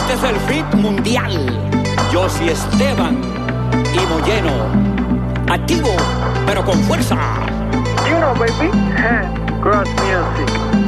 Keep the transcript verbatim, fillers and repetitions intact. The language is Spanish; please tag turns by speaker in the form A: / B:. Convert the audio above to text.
A: Este es el hit mundial. Josy Esteban y Moyeno. Activo, pero con fuerza.
B: You know, baby. Cross Music.